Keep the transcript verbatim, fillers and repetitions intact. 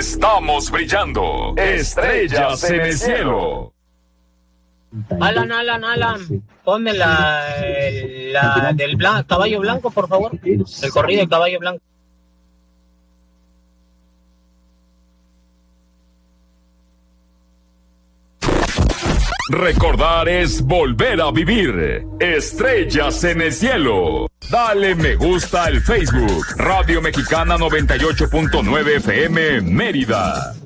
estamos brillando. Estrellas en el cielo. Alan, Alan, Alan, ponme la, la del blan- caballo blanco, por favor. El corrido de caballo blanco. Recordar es volver a vivir. Estrellas en el cielo. Dale me gusta al Facebook. Radio Mexicana noventa y ocho punto nueve F M Mérida.